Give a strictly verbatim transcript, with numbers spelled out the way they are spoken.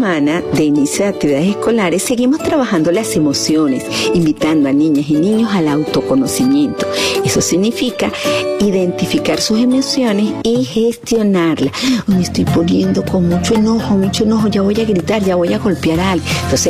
semana de inicio de actividades escolares seguimos trabajando las emociones, invitando a niñas y niños al autoconocimiento. Eso significa identificar sus emociones y gestionarlas. Me estoy poniendo con mucho enojo, mucho enojo, ya voy a gritar, ya voy a golpear a alguien. Entonces,